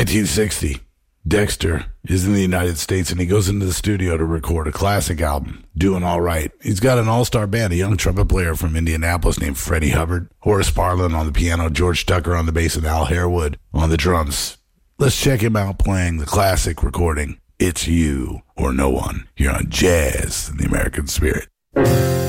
1960. Dexter is in the United States, and he goes into the studio to record a classic album, Doing All Right. He's got an all-star band, a young trumpet player from Indianapolis named Freddie Hubbard, Horace Parlin on the piano, George Tucker on the bass, and Al Harewood on the drums. Let's check him out playing the classic recording, It's You or No One, here on Jazz in the American Spirit.